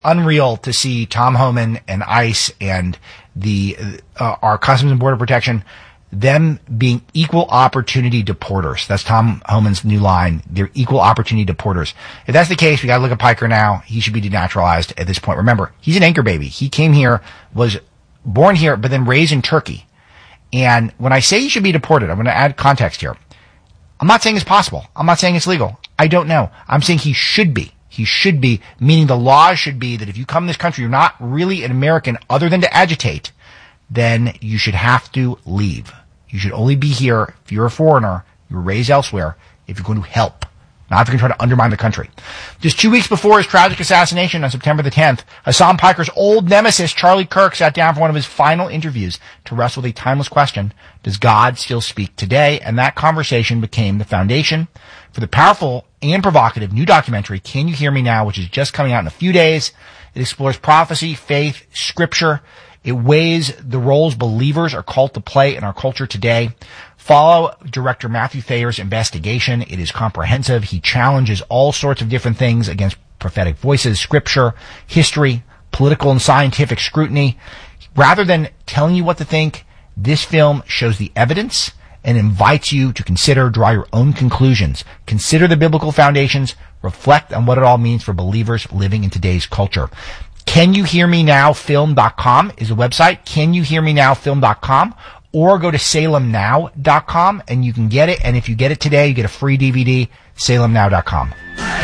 unreal to see Tom Homan and ICE and our Customs and Border Protection, them being equal opportunity deporters. That's Tom Homan's new line. They're equal opportunity deporters. If that's the case, we got to look at Piker now. He should be denaturalized at this point. Remember, he's an anchor baby. He came here, was born here, but then raised in Turkey. And when I say he should be deported, I'm going to add context here. I'm not saying it's possible. I'm not saying it's legal. I don't know. I'm saying he should be. He should be, meaning the law should be that if you come to this country, you're not really an American other than to agitate, then you should have to leave. You should only be here if you're a foreigner, you were raised elsewhere, if you're going to help, not if you're going to try to undermine the country. Just 2 weeks before his tragic assassination on September the 10th, Hasan Piker's old nemesis, Charlie Kirk, sat down for one of his final interviews to wrestle with a timeless question: does God still speak today? And that conversation became the foundation for the powerful and provocative new documentary, Can You Hear Me Now?, which is just coming out in a few days. It explores prophecy, faith, scripture. It weighs the roles believers are called to play in our culture today. Follow director Matthew Thayer's investigation. It is comprehensive. He challenges all sorts of different things against prophetic voices, scripture, history, political and scientific scrutiny. Rather than telling you what to think, this film shows the evidence and invites you to draw your own conclusions. Consider the biblical foundations, reflect on what it all means for believers living in today's culture. CanYouHearMeNowFilm.com is the website, CanYouHearMeNowFilm.com, or go to SalemNow.com and you can get it. And if you get it today, you get a free DVD, SalemNow.com.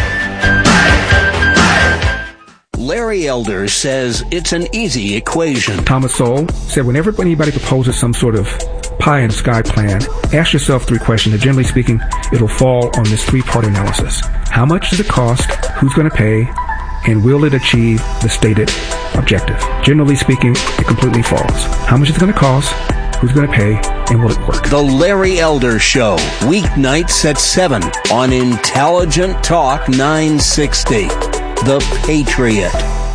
Larry Elder says it's an easy equation. Thomas Sowell said whenever anybody proposes some sort of pie in the sky plan, ask yourself 3 questions, and generally speaking, it'll fall on this 3-part analysis. How much does it cost? Who's going to pay? And will it achieve the stated objective? Generally speaking, it completely falls. How much is it going to cost? Who's going to pay? And will it work? The Larry Elder Show, weeknights at 7 on Intelligent Talk 960. The Patriot.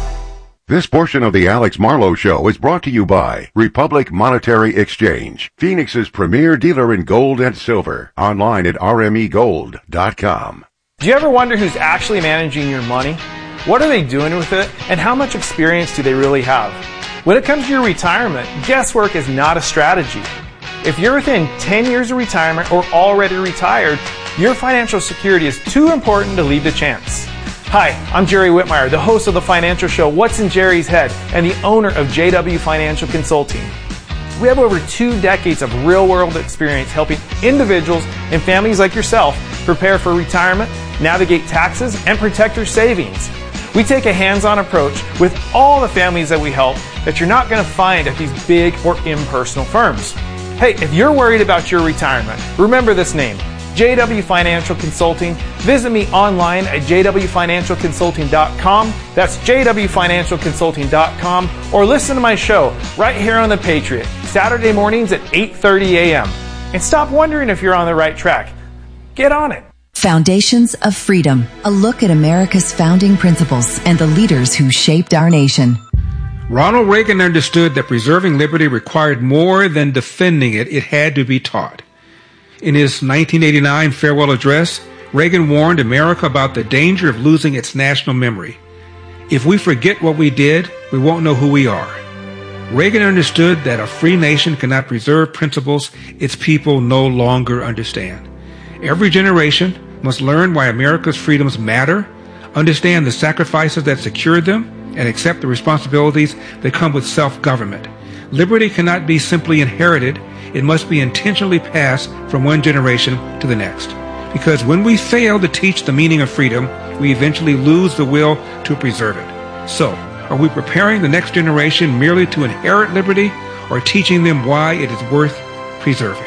This portion of the Alex Marlowe Show is brought to you by Republic Monetary Exchange, Phoenix's premier dealer in gold and silver. Online at rmegold.com. Do you ever wonder who's actually managing your money? What are they doing with it? And how much experience do they really have? When it comes to your retirement, guesswork is not a strategy. If you're within 10 years of retirement or already retired, your financial security is too important to leave to chance. Hi, I'm Jerry Whitmire, the host of the financial show What's in Jerry's Head and the owner of JW Financial Consulting. We have over 2 decades of real-world experience helping individuals and families like yourself prepare for retirement, navigate taxes, and protect your savings. We take a hands-on approach with all the families that we help that you're not going to find at these big or impersonal firms. Hey, if you're worried about your retirement, remember this name, JW Financial Consulting. Visit me online at jwfinancialconsulting.com. That's jwfinancialconsulting.com. Or listen to my show right here on The Patriot, Saturday mornings at 8:30 a.m. And stop wondering if you're on the right track. Get on it. Foundations of Freedom, a look at America's founding principles and the leaders who shaped our nation. Ronald Reagan understood that preserving liberty required more than defending it. It had to be taught. In his 1989 farewell address, Reagan warned America about the danger of losing its national memory. If we forget what we did, we won't know who we are. Reagan understood that a free nation cannot preserve principles its people no longer understand. Every generation must learn why America's freedoms matter, understand the sacrifices that secured them, and accept the responsibilities that come with self-government. Liberty cannot be simply inherited. It must be intentionally passed from one generation to the next. Because when we fail to teach the meaning of freedom, we eventually lose the will to preserve it. So, are we preparing the next generation merely to inherit liberty, or teaching them why it is worth preserving?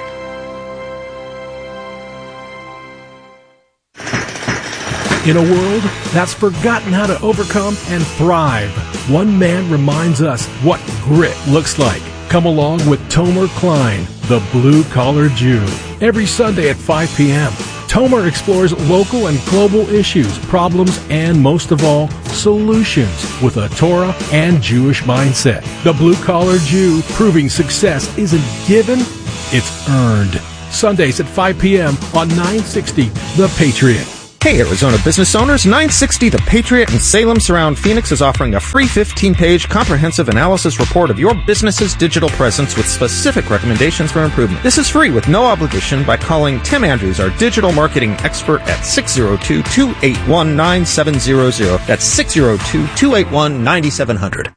In a world that's forgotten how to overcome and thrive, one man reminds us what grit looks like. Come along with Tomer Klein, the blue-collar Jew. Every Sunday at 5 p.m., Tomer explores local and global issues, problems, and most of all, solutions with a Torah and Jewish mindset. The blue-collar Jew, proving success isn't given, it's earned. Sundays at 5 p.m. on 960 The Patriot. Hey, Arizona business owners, 960 The Patriot in Salem Surround Phoenix is offering a free 15-page comprehensive analysis report of your business's digital presence with specific recommendations for improvement. This is free with no obligation by calling Tim Andrews, our digital marketing expert, at 602-281-9700. That's 602-281-9700.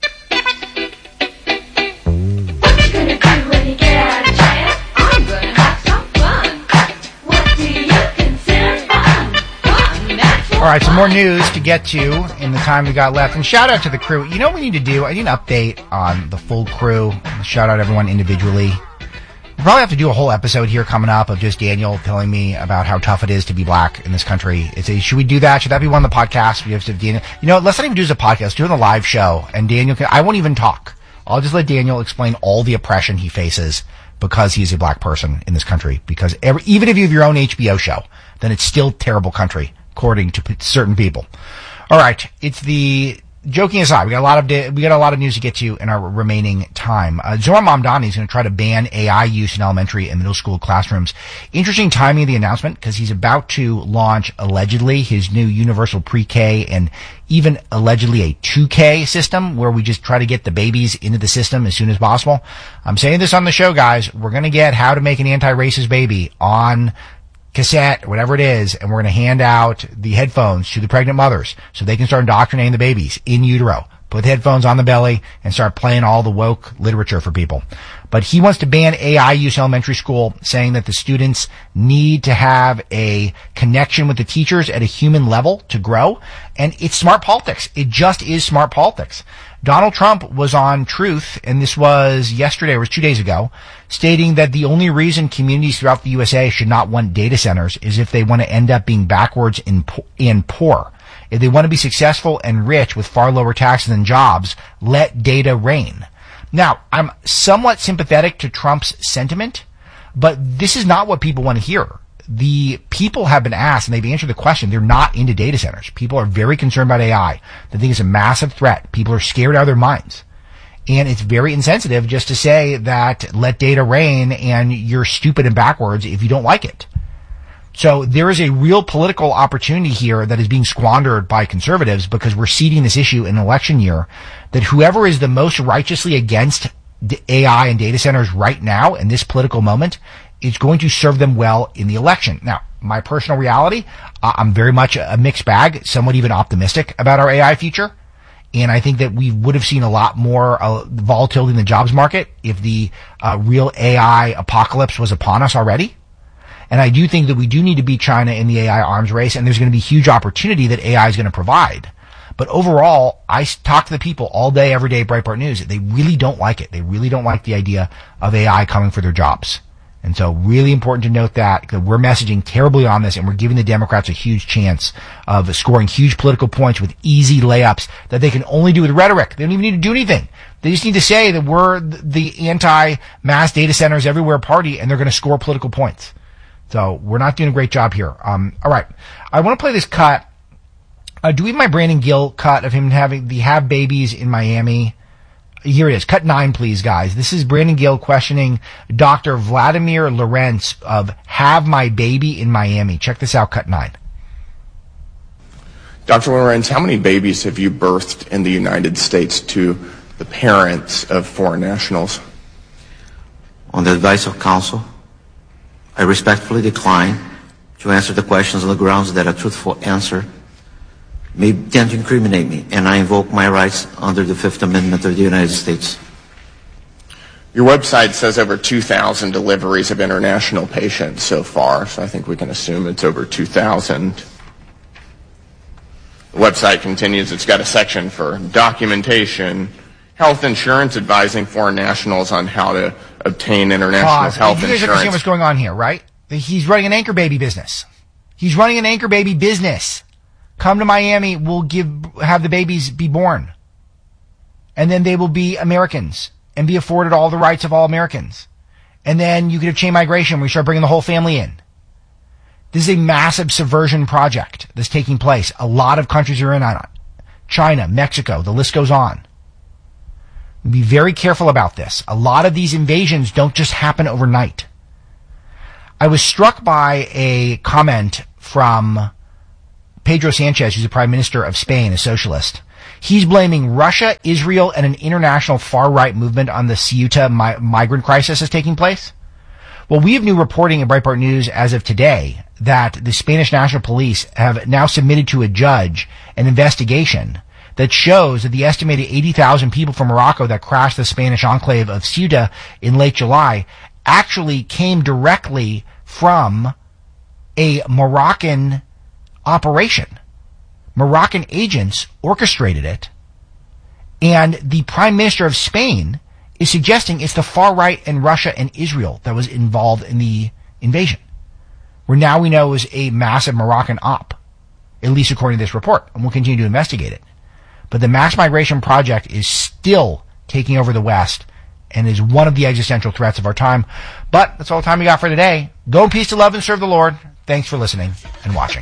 All right, some more news to get to in the time we got left. And shout out to the crew. You know what we need to do? I need an update on the full crew. Shout out everyone individually. We'll probably have to do a whole episode here coming up of just Daniel telling me about how tough it is to be black in this country. Should we do that? Should that be one of the podcasts? We have to Daniel. You know, let's not even do it as a podcast. Let's do it on the live show. And Daniel I won't even talk. I'll just let Daniel explain all the oppression he faces because he's a black person in this country. Because even if you have your own HBO show, then it's still terrible country, according to certain people. All right, it's the joking aside. We got a lot of news to get to in our remaining time. Zohran Mamdani is going to try to ban AI use in elementary and middle school classrooms. Interesting timing of the announcement because he's about to launch allegedly his new universal pre-K and even allegedly a 2K system where we just try to get the babies into the system as soon as possible. I'm saying this on the show, guys. We're going to get How to Make an Anti-Racist Baby on cassette, whatever it is, and we're going to hand out the headphones to the pregnant mothers so they can start indoctrinating the babies in utero. Put the headphones on the belly and start playing all the woke literature for people. But he wants to ban AI use in elementary school, saying that the students need to have a connection with the teachers at a human level to grow. And it's smart politics. It just is smart politics. Donald Trump was on Truth, and this was yesterday, or it was 2 days ago, stating that the only reason communities throughout the USA should not want data centers is if they want to end up being backwards and poor. If they want to be successful and rich with far lower taxes than jobs, let data reign. Now, I'm somewhat sympathetic to Trump's sentiment, but this is not what people want to hear. The people have been asked, and they've answered the question. They're not into data centers. People are very concerned about AI. They think it's a massive threat. People are scared out of their minds. And it's very insensitive just to say that let data reign and you're stupid and backwards if you don't like it. So there is a real political opportunity here that is being squandered by conservatives because we're seeding this issue in an election year that whoever is the most righteously against AI and data centers right now in this political moment is going to serve them well in the election. Now, my personal reality, I'm very much a mixed bag, somewhat even optimistic about our AI future. And I think that we would have seen a lot more volatility in the jobs market if the real AI apocalypse was upon us already. And I do think that we do need to beat China in the AI arms race, and there's going to be huge opportunity that AI is going to provide. But overall, I talk to the people all day, every day, Breitbart News. They really don't like it. They really don't like the idea of AI coming for their jobs. And so really important to note that we're messaging terribly on this, and we're giving the Democrats a huge chance of scoring huge political points with easy layups that they can only do with rhetoric. They don't even need to do anything. They just need to say that we're the anti-mass data centers everywhere party, and they're going to score political points. So we're not doing a great job here. All right. I want to play this cut. Do we have my Brandon Gill cut of him having the have babies in Miami? Here it is. Cut 9, please, guys. This is Brandon Gill questioning Dr. Vladimir Lorenz of Have My Baby in Miami. Check this out, cut 9. Dr. Lorenz, how many babies have you birthed in the United States to the parents of foreign nationals? On the advice of counsel, I respectfully decline to answer the questions on the grounds that a truthful answer may tend to incriminate me, and I invoke my rights under the Fifth Amendment of the United States. Your website says over 2,000 deliveries of international patients so far, so I think we can assume it's over 2,000. The website continues, it's got a section for documentation, health insurance, advising foreign nationals on how to obtain international health insurance. You guys understand what's going on here, right? He's running an anchor baby business. He's running an anchor baby business. Come to Miami, we'll have the babies be born. And then they will be Americans and be afforded all the rights of all Americans. And then you could have chain migration where you start bringing the whole family in. This is a massive subversion project that's taking place. A lot of countries are in on it. China, Mexico, the list goes on. Be very careful about this. A lot of these invasions don't just happen overnight. I was struck by a comment from Pedro Sanchez, who's the Prime Minister of Spain, a socialist. He's blaming Russia, Israel, and an international far-right movement on the Ceuta migrant crisis that's taking place. Well, we have new reporting in Breitbart News as of today that the Spanish National Police have now submitted to a judge an investigation that shows that the estimated 80,000 people from Morocco that crashed the Spanish enclave of Ceuta in late July actually came directly from a Moroccan operation. Moroccan agents orchestrated it, and the Prime Minister of Spain is suggesting it's the far right and Russia and Israel that was involved in the invasion, where now we know it was a massive Moroccan op, at least according to this report, and we'll continue to investigate it. But the mass migration project is still taking over the West and is one of the existential threats of our time. But that's all the time we got for today. Go in peace to love and serve the Lord. Thanks for listening and watching.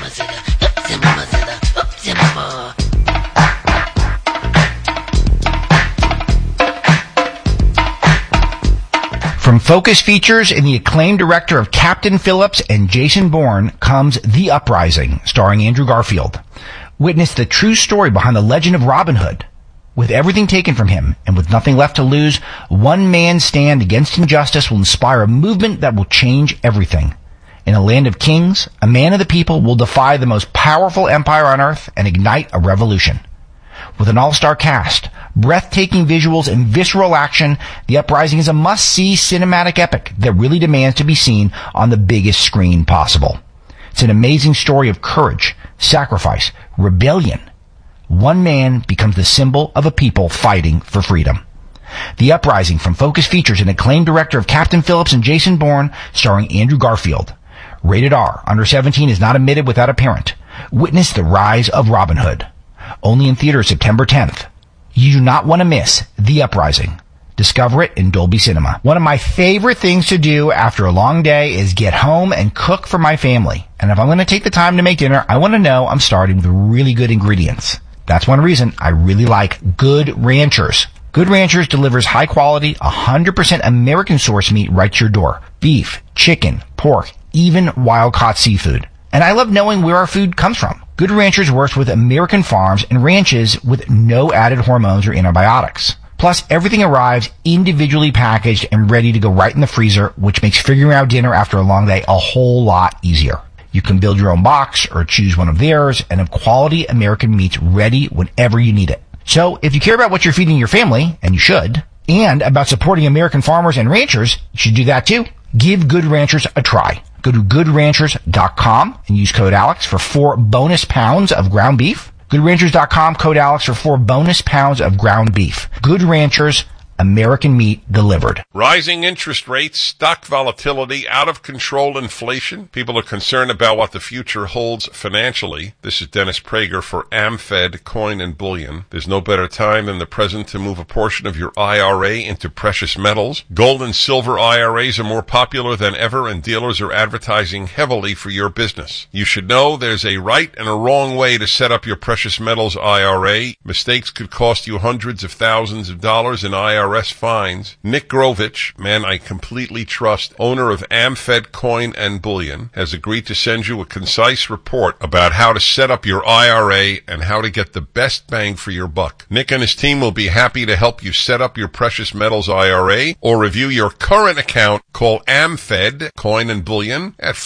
From Focus Features and the acclaimed director of Captain Phillips and Jason Bourne comes The Uprising, starring Andrew Garfield. Witness the true story behind the legend of Robin Hood. With everything taken from him and with nothing left to lose, one man's stand against injustice will inspire a movement that will change everything. In a land of kings, a man of the people will defy the most powerful empire on earth and ignite a revolution. With an all-star cast, breathtaking visuals, and visceral action, The Uprising is a must-see cinematic epic that really demands to be seen on the biggest screen possible. It's an amazing story of courage, sacrifice, rebellion. One man becomes the symbol of a people fighting for freedom. The Uprising from Focus Features and acclaimed director of Captain Phillips and Jason Bourne, starring Andrew Garfield. Rated R. Under 17 is not admitted without a parent. Witness the rise of Robin Hood. Only in theaters September 10th. You do not want to miss The Uprising. Discover it in Dolby Cinema. One of my favorite things to do after a long day is get home and cook for my family. And if I'm going to take the time to make dinner, I want to know I'm starting with really good ingredients. That's one reason I really like Good Ranchers. Good Ranchers delivers high quality, 100% American source meat right to your door. Beef, chicken, pork, even wild-caught seafood. And I love knowing where our food comes from. Good Ranchers works with American farms and ranches with no added hormones or antibiotics. Plus, everything arrives individually packaged and ready to go right in the freezer, which makes figuring out dinner after a long day a whole lot easier. You can build your own box or choose one of theirs and have quality American meats ready whenever you need it. So, if you care about what you're feeding your family, and you should, and about supporting American farmers and ranchers, you should do that too. Give Good Ranchers a try. Go to goodranchers.com and use code Alex for 4 bonus pounds of ground beef. Goodranchers.com, code Alex for 4 bonus pounds of ground beef. Good Ranchers, American meat delivered. Rising interest rates, stock volatility, out of control inflation. People are concerned about what the future holds financially. This is Dennis Prager for AmFed Coin and Bullion. There's no better time than the present to move a portion of your IRA into precious metals. Gold and silver IRAs are more popular than ever, and dealers are advertising heavily for your business. You should know there's a right and a wrong way to set up your precious metals IRA. Mistakes could cost you hundreds of thousands of dollars in IRA fines. Nick Grovich, man I completely trust, owner of AmFed Coin and Bullion, has agreed to send you a concise report about how to set up your IRA and how to get the best bang for your buck. Nick and his team will be happy to help you set up your precious metals IRA or review your current account. Call AmFed Coin and Bullion at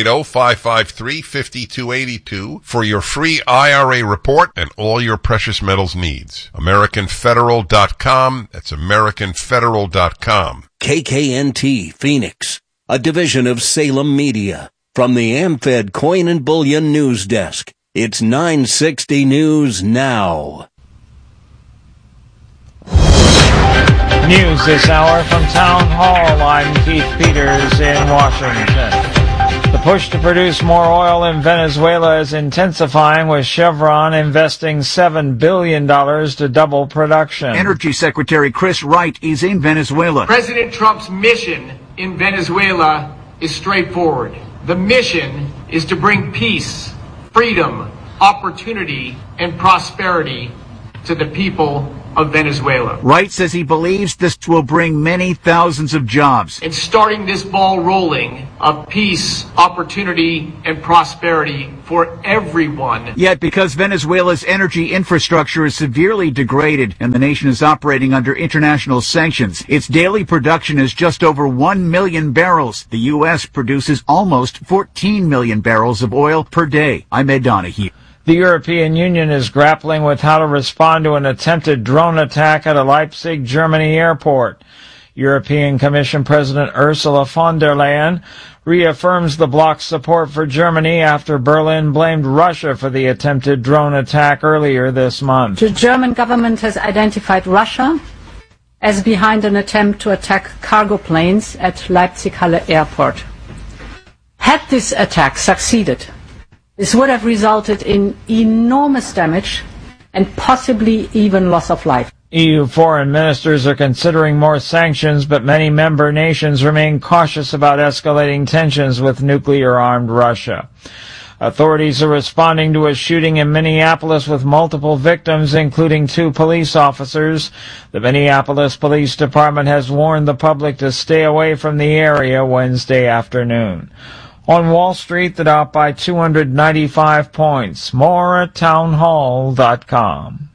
480-553-5282 for your free IRA report and all your precious metals needs. AmericanFederal.com. That's AmericanFederal.com. KKNT Phoenix, a division of Salem Media. From the AmFed Coin and Bullion News Desk, it's 960 News Now. News this hour from Town Hall. I'm Keith Peters in Washington. The push to produce more oil in Venezuela is intensifying, with Chevron investing $7 billion to double production. Energy Secretary Chris Wright is in Venezuela. President Trump's mission in Venezuela is straightforward. The mission is to bring peace, freedom, opportunity, and prosperity to the people of Venezuela. Wright says he believes this will bring many thousands of jobs. And starting this ball rolling of peace, opportunity, and prosperity for everyone. Yet because Venezuela's energy infrastructure is severely degraded and the nation is operating under international sanctions, its daily production is just over 1 million barrels. The U.S. produces almost 14 million barrels of oil per day. I'm Ed Donahue. The European Union is grappling with how to respond to an attempted drone attack at a Leipzig, Germany airport. European Commission President Ursula von der Leyen reaffirms the bloc's support for Germany after Berlin blamed Russia for the attempted drone attack earlier this month. The German government has identified Russia as behind an attempt to attack cargo planes at Leipzig-Halle airport. Had this attack succeeded, this would have resulted in enormous damage and possibly even loss of life. EU foreign ministers are considering more sanctions, but many member nations remain cautious about escalating tensions with nuclear-armed Russia. Authorities are responding to a shooting in Minneapolis with multiple victims, including 2 police officers. The Minneapolis Police Department has warned the public to stay away from the area Wednesday afternoon. On Wall Street, the Dow by 295 points. More at townhall.com.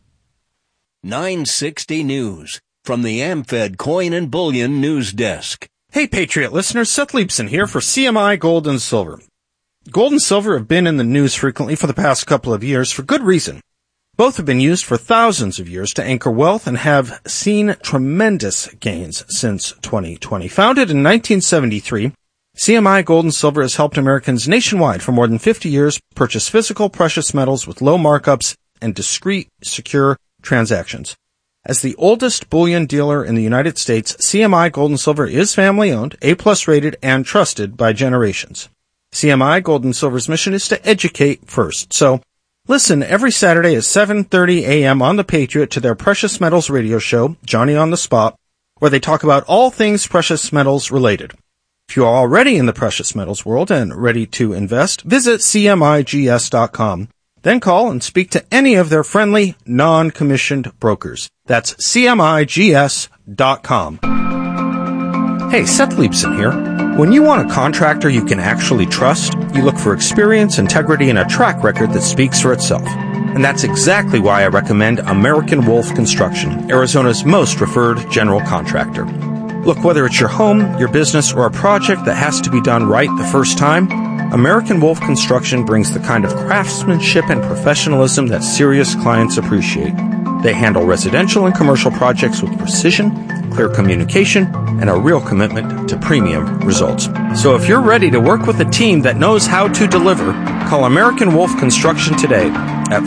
960 News from the AmFed Coin and Bullion News Desk. Hey, Patriot listeners, Seth Leibson here for CMI Gold and Silver. Gold and silver have been in the news frequently for the past couple of years for good reason. Both have been used for thousands of years to anchor wealth and have seen tremendous gains since 2020. Founded in 1973, CMI Gold and Silver has helped Americans nationwide for more than 50 years purchase physical precious metals with low markups and discreet, secure transactions. As the oldest bullion dealer in the United States, CMI Gold and Silver is family-owned, A-plus rated, and trusted by generations. CMI Gold and Silver's mission is to educate first. So listen every Saturday at 7:30 a.m. on The Patriot to their Precious Metals radio show, Johnny on the Spot, where they talk about all things precious metals related. If you are already in the precious metals world and ready to invest, visit CMIGS.com. Then call and speak to any of their friendly, non-commissioned brokers. That's CMIGS.com. Hey, Seth Leibson here. When you want a contractor you can actually trust, you look for experience, integrity, and a track record that speaks for itself. And that's exactly why I recommend American Wolf Construction, Arizona's most referred general contractor. Look, whether it's your home, your business, or a project that has to be done right the first time, American Wolf Construction brings the kind of craftsmanship and professionalism that serious clients appreciate. They handle residential and commercial projects with precision, clear communication, and a real commitment to premium results. So if you're ready to work with a team that knows how to deliver, call American Wolf Construction today at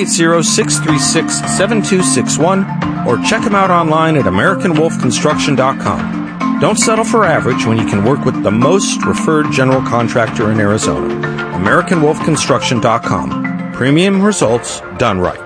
480-636-7261 or check them out online at AmericanWolfConstruction.com. Don't settle for average when you can work with the most referred general contractor in Arizona. AmericanWolfConstruction.com. Premium results done right.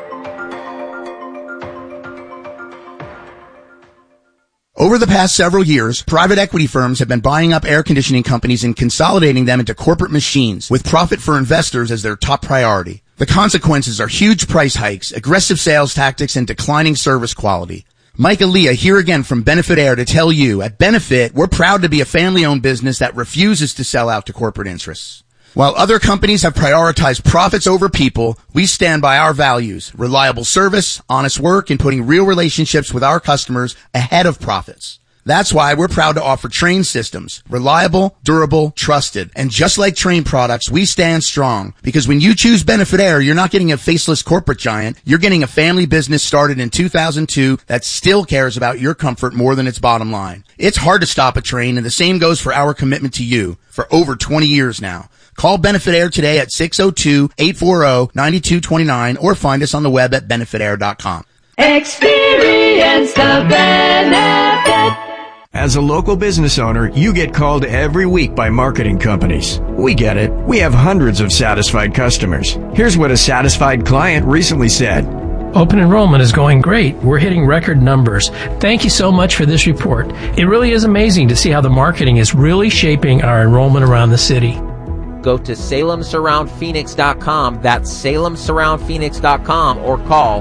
Over the past several years, private equity firms have been buying up air conditioning companies and consolidating them into corporate machines with profit for investors as their top priority. The consequences are huge price hikes, aggressive sales tactics, and declining service quality. Mike Aaliyah here again from Benefit Air to tell you, at Benefit, we're proud to be a family-owned business that refuses to sell out to corporate interests. While other companies have prioritized profits over people, we stand by our values, reliable service, honest work, and putting real relationships with our customers ahead of profits. That's why we're proud to offer Trane systems. Reliable, durable, trusted. And just like Trane products, we stand strong. Because when you choose Benefit Air, you're not getting a faceless corporate giant. You're getting a family business started in 2002 that still cares about your comfort more than its bottom line. It's hard to stop a Trane, and the same goes for our commitment to you for over 20 years now. Call Benefit Air today at 602-840-9229 or find us on the web at benefitair.com. Experience the benefit. As a local business owner, you get called every week by marketing companies. We get it. We have hundreds of satisfied customers. Here's what a satisfied client recently said. Open enrollment is going great. We're hitting record numbers. Thank you so much for this report. It really is amazing to see how the marketing is really shaping our enrollment around the city. go to SalemSurroundPhoenix.com. That's SalemSurroundPhoenix.com, or call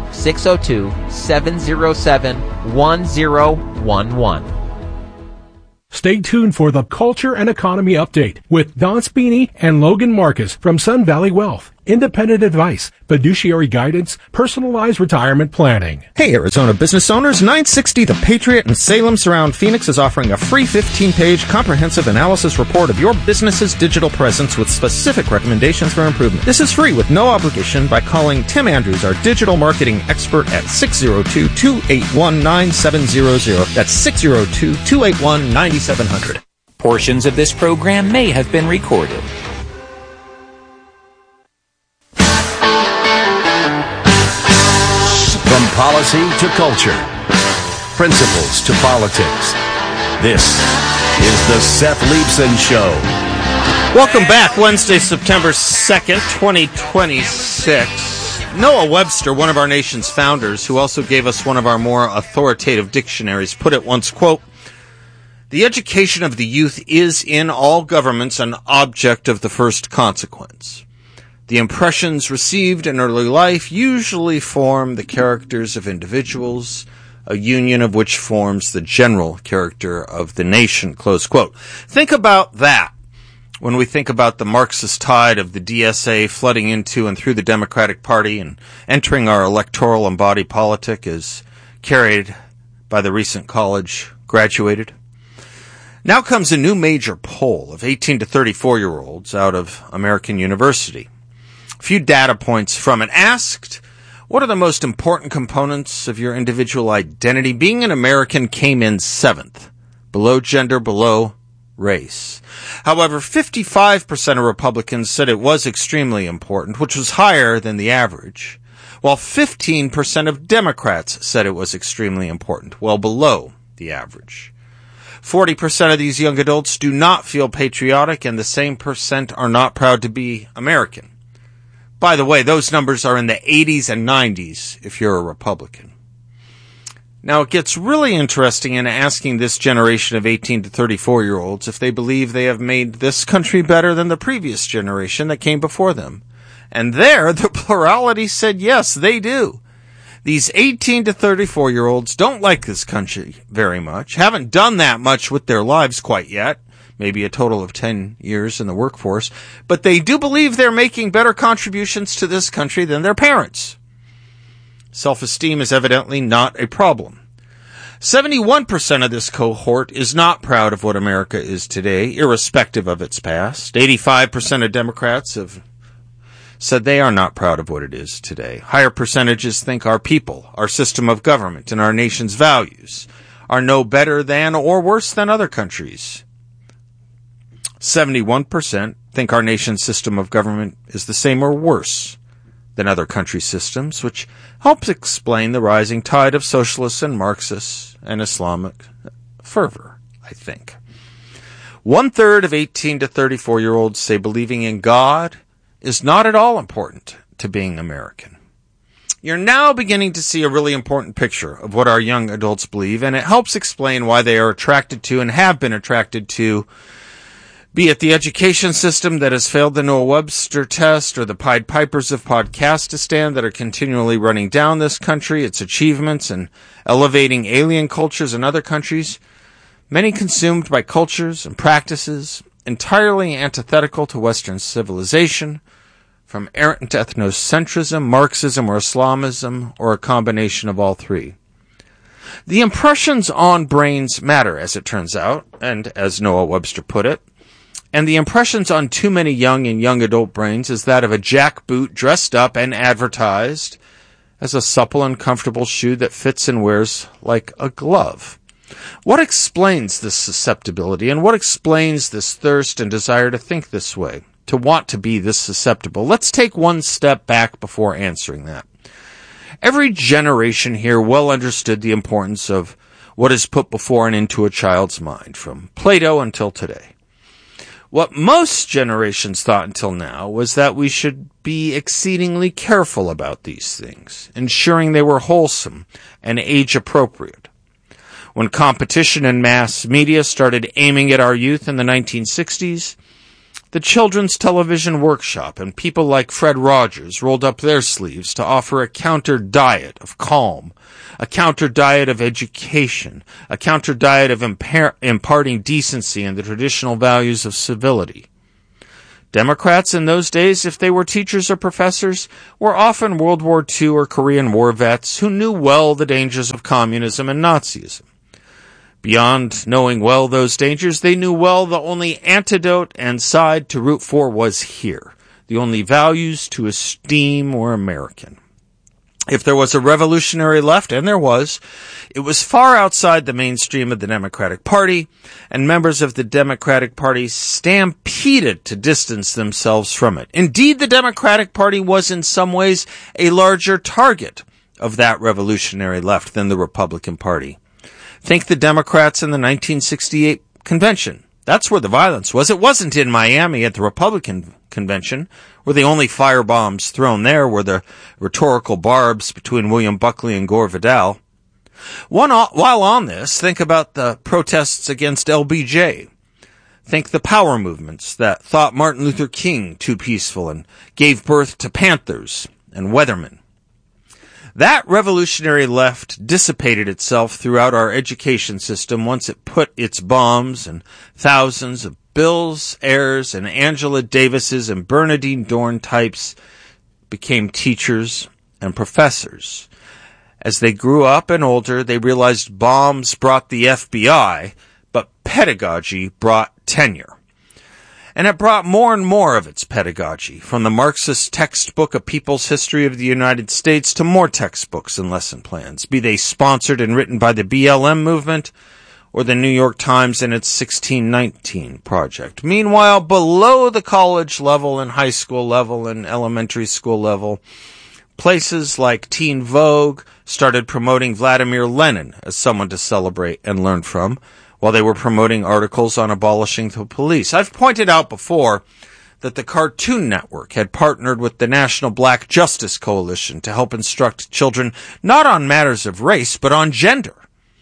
602-707-1011. Stay tuned for the Culture and Economy Update with Don Spini and Logan Marcus from Sun Valley Wealth. Independent advice, fiduciary guidance, personalized retirement planning. Hey, Arizona business owners, 960 The Patriot and Salem Surround Phoenix is offering a free 15-page comprehensive analysis report of your business's digital presence with specific recommendations for improvement. This is free with no obligation by calling Tim Andrews, our digital marketing expert, at 602-281-9700. That's 602-281-9700. Portions of this program may have been recorded. From policy to culture, principles to politics, this is the Seth Leibsohn Show. Welcome back. Wednesday, September 2nd, 2026. Noah Webster, one of our nation's founders, who also gave us one of our more authoritative dictionaries, put it once, quote, "The education of the youth is in all governments an object of the first consequence. The impressions received in early life usually form the characters of individuals, a union of which forms the general character of the nation." Close quote. Think about that when we think about the Marxist tide of the DSA flooding into and through the Democratic Party and entering our electoral and body politic as carried by the recent college graduated. Now comes a new major poll of 18 to 34-year-olds out of American University. A few data points from it. Asked, what are the most important components of your individual identity? Being an American came in 7th, below gender, below race. However, 55% of Republicans said it was extremely important, which was higher than the average, while 15% of Democrats said it was extremely important, well below the average. 40% of these young adults do not feel patriotic, and the same percent are not proud to be American. By the way, those numbers are in the 80s and 90s if you're a Republican. Now, it gets really interesting in asking this generation of 18 to 34-year-olds if they believe they have made this country better than the previous generation that came before them. And there, the plurality said yes, they do. These 18 to 34-year-olds don't like this country very much, haven't done that much with their lives quite yet, maybe a total of 10 years in the workforce, but they do believe they're making better contributions to this country than their parents. Self-esteem is evidently not a problem. 71% of this cohort is not proud of what America is today, irrespective of its past. 85% of Democrats have said they are not proud of what it is today. Higher percentages think our people, our system of government, and our nation's values are no better than or worse than other countries. 71% think our nation's system of government is the same or worse than other countries' systems, which helps explain the rising tide of socialists and Marxists and Islamic fervor, I think. 1/3 of 18 to 34-year-olds say believing in God is not at all important to being American. You're now beginning to see a really important picture of what our young adults believe, and it helps explain why they are attracted to and have been attracted to, be it the education system that has failed the Noah Webster test or the Pied Pipers of Podcastistan that are continually running down this country, its achievements, and elevating alien cultures in other countries, many consumed by cultures and practices entirely antithetical to Western civilization, from errant ethnocentrism, Marxism, or Islamism, or a combination of all three. The impressions on brains matter, as it turns out, and as Noah Webster put it, and the impressions on too many young and young adult brains is that of a jackboot dressed up and advertised as a supple and comfortable shoe that fits and wears like a glove. What explains this susceptibility, and what explains this thirst and desire to think this way, to want to be this susceptible? Let's take one step back before answering that. Every generation here well understood the importance of what is put before and into a child's mind, from Plato until today. What most generations thought until now was that we should be exceedingly careful about these things, ensuring they were wholesome and age-appropriate. When competition and mass media started aiming at our youth in the 1960s, The Children's Television Workshop and people like Fred Rogers rolled up their sleeves to offer a counter-diet of calm, a counter-diet of education, a counter-diet of imparting decency and the traditional values of civility. Democrats in those days, if they were teachers or professors, were often World War II or Korean War vets who knew well the dangers of communism and Nazism. Beyond knowing well those dangers, they knew well the only antidote and side to root for was here. The only values to esteem were American. If there was a revolutionary left, and there was, it was far outside the mainstream of the Democratic Party, and members of the Democratic Party stampeded to distance themselves from it. Indeed, the Democratic Party was in some ways a larger target of that revolutionary left than the Republican Party. Think the Democrats in the 1968 convention. That's where the violence was. It wasn't in Miami at the Republican convention, where the only firebombs thrown there were the rhetorical barbs between William Buckley and Gore Vidal. While on this, think about the protests against LBJ. Think the power movements that thought Martin Luther King too peaceful and gave birth to Panthers and Weathermen. That revolutionary left dissipated itself throughout our education system once it put its bombs and thousands of Bills, Ayers, and Angela Davises and Bernadine Dorn types became teachers and professors. As they grew up and older, they realized bombs brought the FBI, but pedagogy brought tenure. And it brought more and more of its pedagogy, from the Marxist textbook, A People's History of the United States, to more textbooks and lesson plans, be they sponsored and written by the BLM movement or the New York Times and its 1619 project. Meanwhile, below the college level and high school level and elementary school level, places like Teen Vogue started promoting Vladimir Lenin as someone to celebrate and learn from, while they were promoting articles on abolishing the police. I've pointed out before that the Cartoon Network had partnered with the National Black Justice Coalition to help instruct children not on matters of race, but on gender.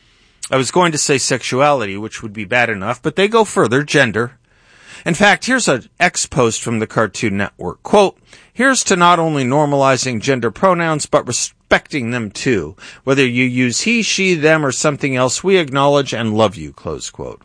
I was going to say sexuality, which would be bad enough, but they go further, gender. In fact, here's an ex-post from the Cartoon Network. Quote, "Here's to not only normalizing gender pronouns, but respecting them too. Whether you use he, she, them, or something else, we acknowledge and love you," close quote.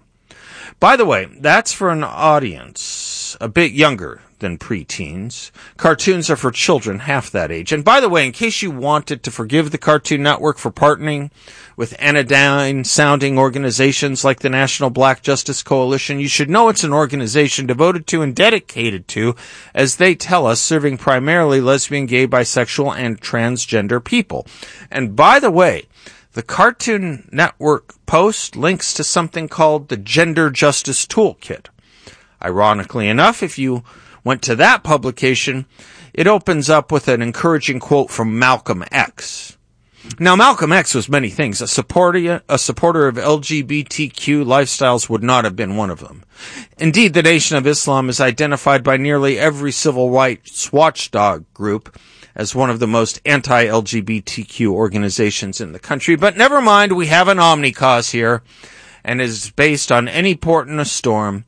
By the way, that's for an audience a bit younger than preteens. Cartoons are for children half that age. And by the way, in case you wanted to forgive the Cartoon Network for partnering with anodyne-sounding organizations like the National Black Justice Coalition, you should know it's an organization devoted to and dedicated to, as they tell us, serving primarily lesbian, gay, bisexual, and transgender people. And by the way, the Cartoon Network post links to something called the Gender Justice Toolkit. Ironically enough, if you went to that publication, it opens up with an encouraging quote from Malcolm X. Now, Malcolm X was many things. A supporter of LGBTQ lifestyles would not have been one of them. Indeed, the Nation of Islam is identified by nearly every civil rights watchdog group as one of the most anti-LGBTQ organizations in the country. But never mind, we have an omnicause here, and it is based on any port in a storm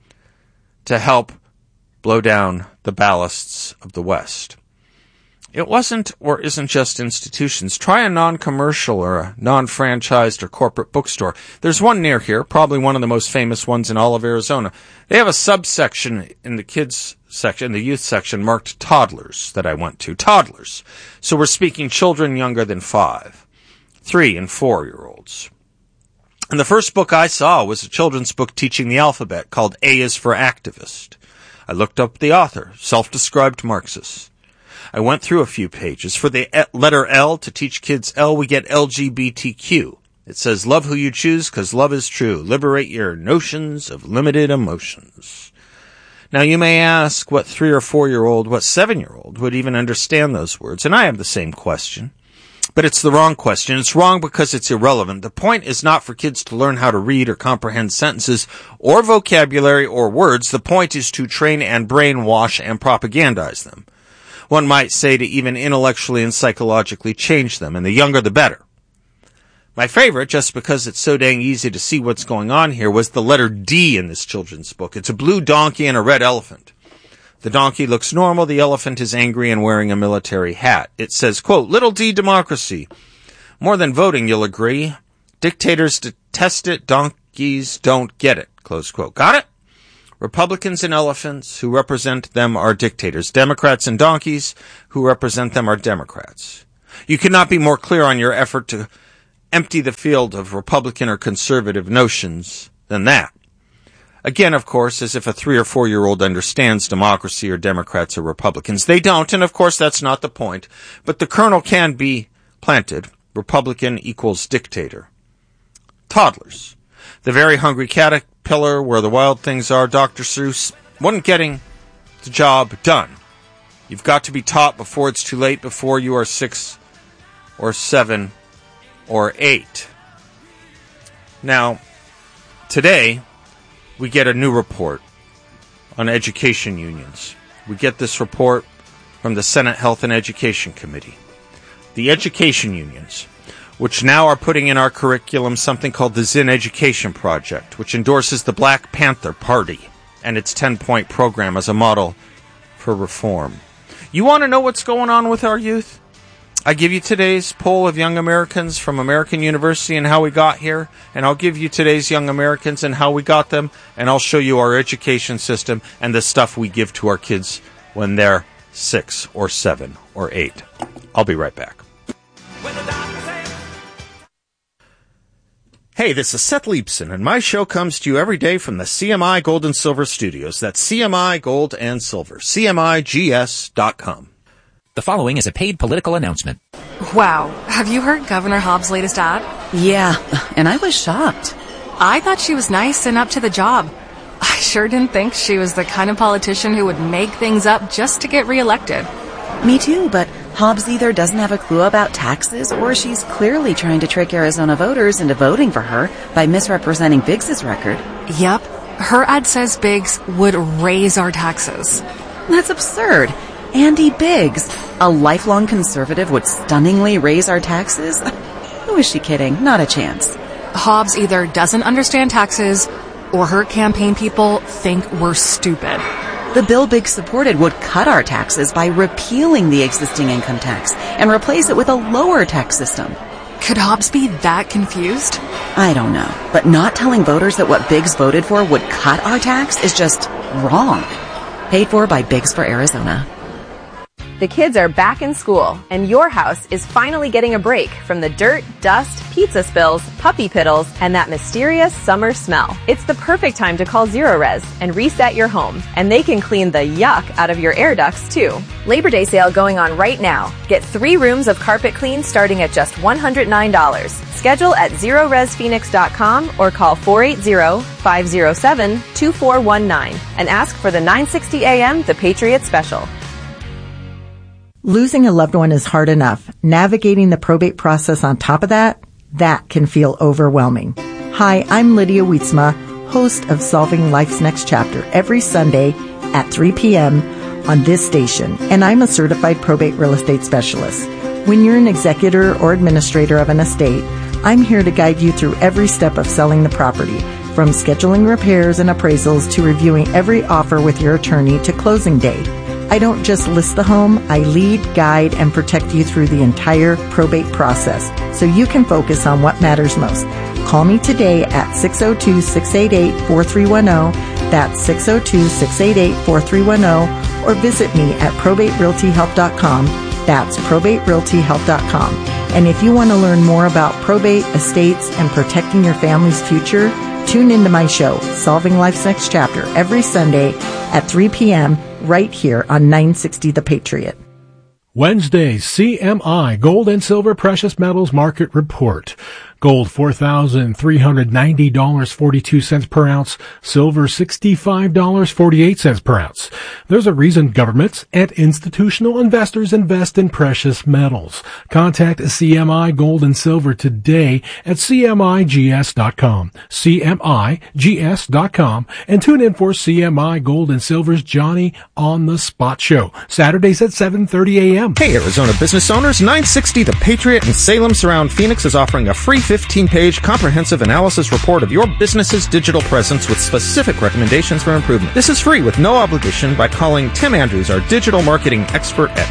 to help blow down the ballasts of the West. It wasn't or isn't just institutions. Try a non-commercial or a non-franchised or corporate bookstore. There's one near here, probably one of the most famous ones in all of Arizona. They have a subsection in the kids section, the youth section, marked toddlers that I went to. Toddlers. So we're speaking children younger than 5, 3 and 4-year-olds. And the first book I saw was a children's book teaching the alphabet called A is for Activist. I looked up the author, self-described Marxist. I went through a few pages. For the letter L, to teach kids L, we get LGBTQ. It says, love who you choose, 'cause love is true. Liberate your notions of limited emotions. Now you may ask what 3 or 4-year-old, what 7-year-old would even understand those words. And I have the same question. But it's the wrong question. It's wrong because it's irrelevant. The point is not for kids to learn how to read or comprehend sentences or vocabulary or words. The point is to train and brainwash and propagandize them. One might say to even intellectually and psychologically change them, and the younger the better. My favorite, just because it's so dang easy to see what's going on here, was the letter D in this children's book. It's a blue donkey and a red elephant. The donkey looks normal. The elephant is angry and wearing a military hat. It says, quote, little d democracy. More than voting, you'll agree. Dictators detest it. Donkeys don't get it. Close quote. Got it? Republicans and elephants who represent them are dictators. Democrats and donkeys who represent them are Democrats. You cannot be more clear on your effort to empty the field of Republican or conservative notions than that. Again, of course, as if a 3 or 4-year-old understands democracy or Democrats or Republicans. They don't, and of course that's not the point. But the kernel can be planted. Republican equals dictator. Toddlers. The very hungry caterpillar, where the wild things are, Dr. Seuss, wasn't getting the job done. You've got to be taught before it's too late, before you are 6 or 7 or 8. Now, today, we get a new report on education unions. We get this report from the Senate Health and Education Committee. The education unions, which now are putting in our curriculum something called the Zinn Education Project, which endorses the Black Panther Party and its 10-point program as a model for reform. You want to know what's going on with our youth? I give you today's poll of young Americans from American University and how we got here, and I'll give you today's young Americans and how we got them, and I'll show you our education system and the stuff we give to our kids when they're 6 or 7 or 8. I'll be right back. Hey, this is Seth Leibson, and my show comes to you every day from the CMI Gold and Silver Studios. That's CMI Gold and Silver. CMIGS.com. The following is a paid political announcement. Wow. Have you heard Governor Hobbs' latest ad? Yeah, and I was shocked. I thought she was nice and up to the job. I sure didn't think she was the kind of politician who would make things up just to get reelected. Me too, but Hobbs either doesn't have a clue about taxes or she's clearly trying to trick Arizona voters into voting for her by misrepresenting Biggs' record. Yep. Her ad says Biggs would raise our taxes. That's absurd. Andy Biggs, a lifelong conservative, would stunningly raise our taxes? Who is she kidding? Not a chance. Hobbs either doesn't understand taxes or her campaign people think we're stupid. The bill Biggs supported would cut our taxes by repealing the existing income tax and replace it with a lower tax system. Could Hobbs be that confused? I don't know, but not telling voters that what Biggs voted for would cut our tax is just wrong. Paid for by Biggs for Arizona. The kids are back in school, and your house is finally getting a break from the dirt, dust, pizza spills, puppy piddles, and that mysterious summer smell. It's the perfect time to call Zerorez and reset your home, and they can clean the yuck out of your air ducts, too. Labor Day sale going on right now. Get 3 rooms of carpet clean starting at just $109. Schedule at ZerorezPhoenix.com or call 480-507-2419 and ask for the 960 AM The Patriot Special. Losing a loved one is hard enough. Navigating the probate process on top of that can feel overwhelming. Hi, I'm Lydia Wietzma, host of Solving Life's Next Chapter, every Sunday at 3 p.m. on this station, and I'm a certified probate real estate specialist. When you're an executor or administrator of an estate, I'm here to guide you through every step of selling the property, from scheduling repairs and appraisals to reviewing every offer with your attorney to closing day. I don't just list the home, I lead, guide, and protect you through the entire probate process so you can focus on what matters most. Call me today at 602-688-4310. That's 602-688-4310. Or visit me at probaterealtyhelp.com. That's probaterealtyhelp.com. And if you want to learn more about probate, estates, and protecting your family's future, tune into my show, Solving Life's Next Chapter, every Sunday at 3 p.m. right here on 960 The Patriot. Wednesday's CMI Gold and Silver Precious Metals Market Report. Gold $4,390.42 per ounce. Silver $65.48 per ounce. There's a reason governments and institutional investors invest in precious metals. Contact CMI Gold and Silver today at CMIGS.com. CMIGS.com. And tune in for CMI Gold and Silver's Johnny on the Spot Show. Saturdays at 7:30 a.m. Hey, Arizona business owners, 960 The Patriot in Salem Surround Phoenix is offering a free 15-page comprehensive analysis report of your business's digital presence with specific recommendations for improvement. This is free with no obligation by calling Tim Andrews, our digital marketing expert, at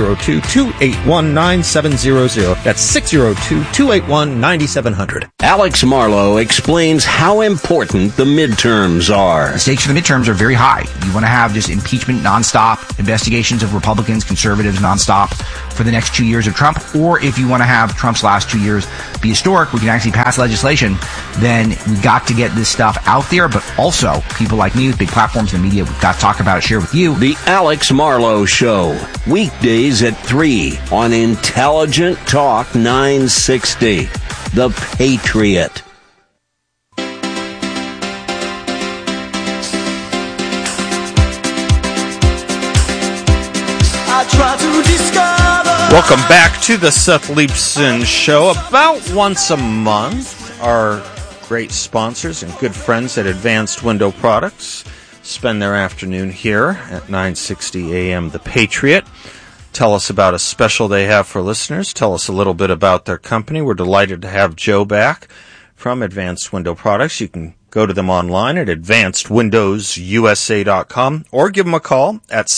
602-281-9700. That's 602-281-9700. Alex Marlowe explains how important the midterms are. The stakes for the midterms are very high. You want to have just impeachment nonstop, investigations of Republicans, conservatives nonstop for the next 2 years of Trump, or if you want to have Trump's last 2 years be historic, we can actually pass legislation, then we got to get this stuff out there, but also people like me with big platforms in the media, we've got to talk about it, share with you. The Alex Marlowe Show, weekdays at 3 on Intelligent Talk 960. The Patriot. Welcome back to the Seth Leibsohn Show. About once a month, our great sponsors and good friends at Advanced Window Products spend their afternoon here at 960 a.m. The Patriot. Tell us about a special they have for listeners. Tell us a little bit about their company. We're delighted to have Joe back from Advanced Window Products. You can go to them online at advancedwindowsusa.com or give them a call at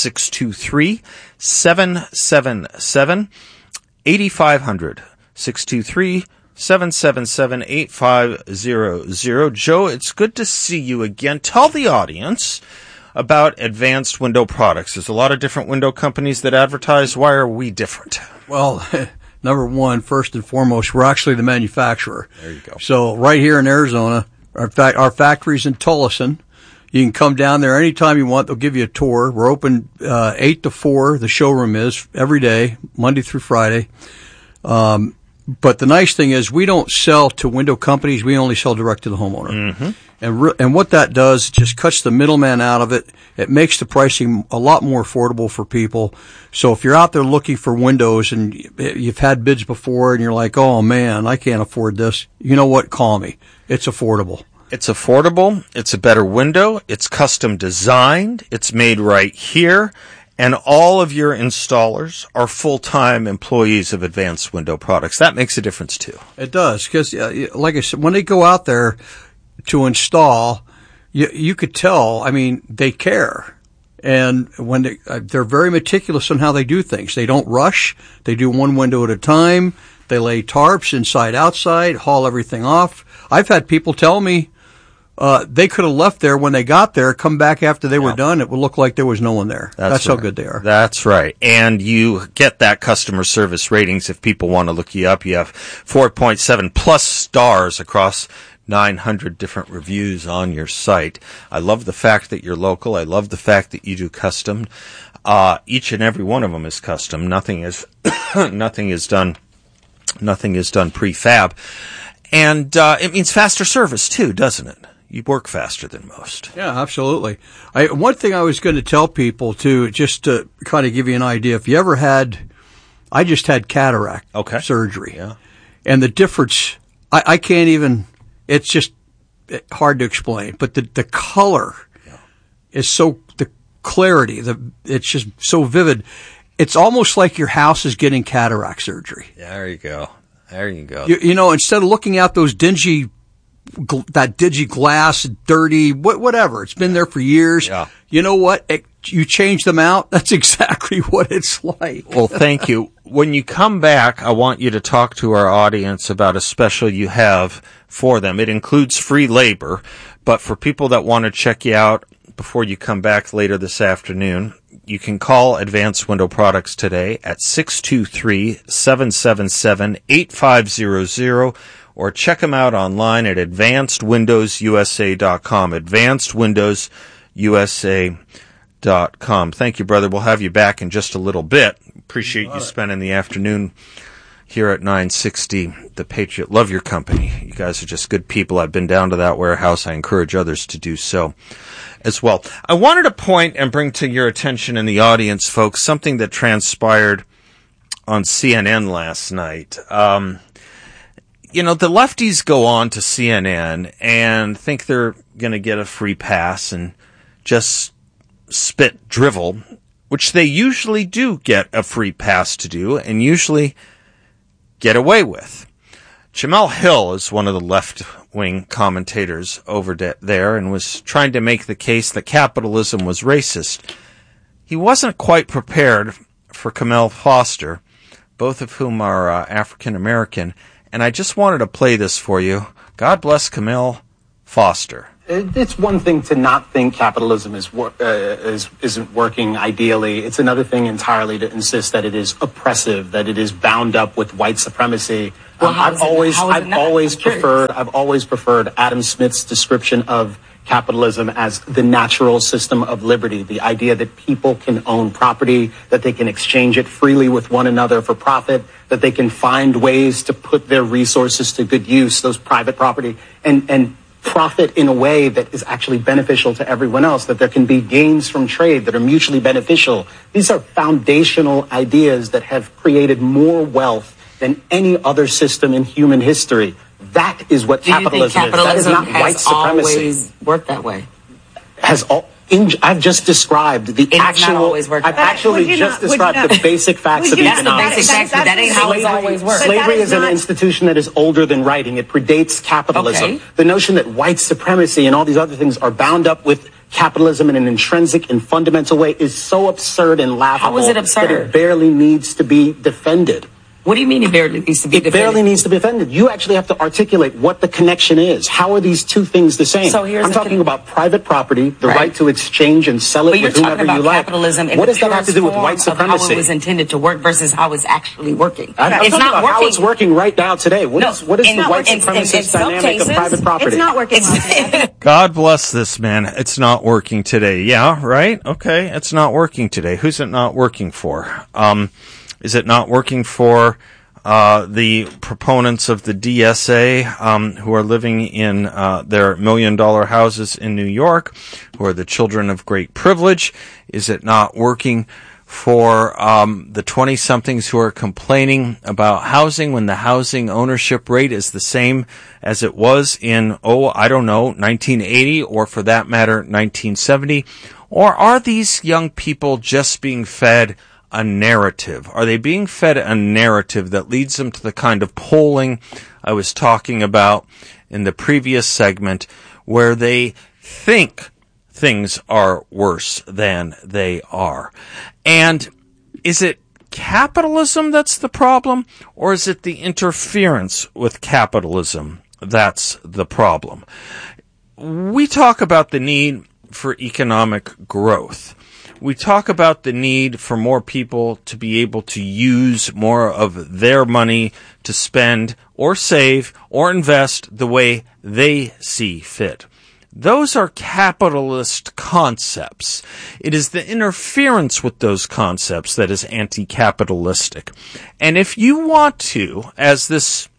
623-777-8500. 623-777-8500. Joe, it's good to see you again. Tell the audience about Advanced Window Products. There's a lot of different window companies that advertise. Why are we different? Well, number one, first and foremost, we're actually the manufacturer. There you go. So right here in Arizona, our factory's in Tullison. You can come down there anytime you want. They'll give you a tour. We're open 8 to 4. The showroom is every day, Monday through Friday. But the nice thing is we don't sell to window companies. We only sell direct to the homeowner. Mm-hmm. And what that does, it just cuts the middleman out of it. It makes the pricing a lot more affordable for people. So if you're out there looking for windows and you've had bids before and you're like, oh man, I can't afford this, you know what? Call me. It's affordable. It's affordable. It's a better window. It's custom designed. It's made right here. And all of your installers are full-time employees of Advanced Window Products. That makes a difference too. It does. Because, like I said, when they go out there to install, you could tell, I mean, they care. And when they're very meticulous on how they do things. They don't rush. They do one window at a time. They lay tarps inside, outside, haul everything off. I've had people tell me they could have left there when they got there, come back after they were done. It would look like there was no one there. That's right. How good they are. That's right. And you get that customer service ratings if people want to look you up. You have 4.7 plus stars across 900 different reviews on your site. I love the fact that you're local. I love the fact that you do custom. Each and every one of them is custom. Nothing is done prefab. And it means faster service too, doesn't it? You work faster than most. Yeah, absolutely. One thing I was going to tell people too, just to kind of give you an idea, if you ever I just had cataract surgery. Yeah. And the difference, I can't even, it's just hard to explain, but the color is so, the clarity, it's just so vivid. It's almost like your house is getting cataract surgery. Yeah, there you go. There you go. You know, instead of looking at those dingy glass, dirty, whatever, it's been there for years. Yeah. You know what? You change them out. That's exactly what it's like. Well, thank you. When you come back, I want you to talk to our audience about a special you have for them. It includes free labor, but for people that want to check you out before you come back later this afternoon, you can call Advanced Window Products today at 623-777-8500 or check them out online at advancedwindowsusa.com. advancedwindowsusa.com. Thank you, brother. We'll have you back in just a little bit. Appreciate you spending the afternoon here at 960 The Patriot. Love your company. You guys are just good people. I've been down to that warehouse. I encourage others to do so as well. I wanted to point and bring to your attention in the audience, folks, something that transpired on CNN last night. You know, the lefties go on to CNN and think they're going to get a free pass and just spit drivel, which they usually do get a free pass to do and usually get away with. Jamel Hill is one of the left-wing commentators over there and was trying to make the case that capitalism was racist. He wasn't quite prepared for Camille Foster, both of whom are African-American, and I just wanted to play this for you. God bless Camille Foster. It's one thing to not think capitalism isn't working ideally. It's another thing entirely to insist that it is oppressive, that it is bound up with white supremacy. Well, I've always preferred Adam Smith's description of capitalism as the natural system of liberty, the idea that people can own property, that they can exchange it freely with one another for profit, that they can find ways to put their resources to good use, those private property, and profit in a way that is actually beneficial to everyone else, that there can be gains from trade that are mutually beneficial. These are foundational ideas that have created more wealth than any other system in human history. That is what capitalism is. That is not white supremacy. Always worked that way. I've just described the actual. I've actually just described the basic facts of economics. That ain't how it's always worked. Slavery is an institution that is older than writing. It predates capitalism. Okay. The notion that white supremacy and all these other things are bound up with capitalism in an intrinsic and fundamental way is so absurd and laughable. How is it absurd? That it barely needs to be defended. What do you mean it barely needs to be defended? It barely needs to be defended. You actually have to articulate what the connection is. How are these two things the same? So I'm talking about private property, the right to exchange and sell it with whomever you like. Capitalism What does that have to do with white supremacy? How it was intended to work versus how it's actually working. I'm it's talking not about working. how it's working right now today. What is the white supremacist dynamic of private property? It's not working. God bless this man. It's not working today. Yeah, right? Okay, it's not working today. Who's it not working for? Is it not working for the proponents of the DSA, who are living in their $1 million houses in New York, who are the children of great privilege? Is it not working for the 20-somethings who are complaining about housing when the housing ownership rate is the same as it was in, 1980, or for that matter, 1970? Or are these young people just being fed a narrative? Are they being fed a narrative that leads them to the kind of polling I was talking about in the previous segment, where they think things are worse than they are? And is it capitalism that's the problem, or is it the interference with capitalism that's the problem? We talk about the need for economic growth. We talk about the need for more people to be able to use more of their money to spend or save or invest the way they see fit. Those are capitalist concepts. It is the interference with those concepts that is anti-capitalistic. And if you want to, as this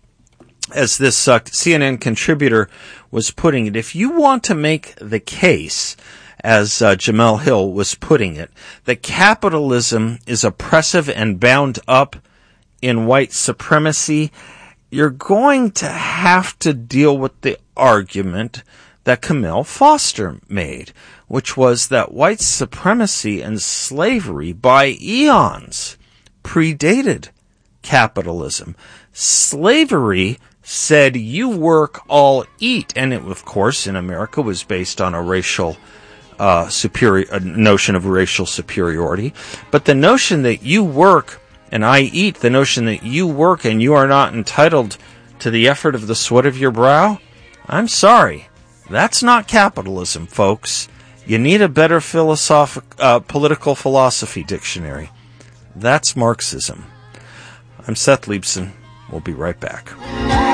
CNN contributor was putting it, if you want to make the case, as Jamel Hill was putting it, that capitalism is oppressive and bound up in white supremacy, you're going to have to deal with the argument that Camille Foster made, which was that white supremacy and slavery by eons predated capitalism. Slavery said you work, I'll eat, and it, of course, in America was based on a racial a notion of racial superiority. But the notion that you work and I eat, the notion that you work and you are not entitled to the effort of the sweat of your brow, I'm sorry, that's not capitalism, folks. You need a better political philosophy dictionary. That's Marxism. I'm Seth Leibson. We'll be right back.